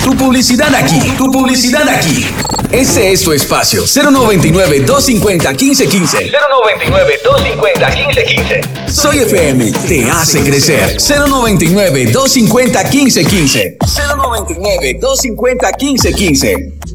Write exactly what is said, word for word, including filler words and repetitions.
Tu publicidad aquí, tu publicidad aquí. Ese es tu espacio. cero noventa y nueve, doscientos cincuenta, quince quince. cero noventa y nueve, doscientos cincuenta, quince quince. Soy F M, te hace crecer. cero noventa y nueve, doscientos cincuenta, quince quince. cero noventa y nueve, doscientos cincuenta, quince quince.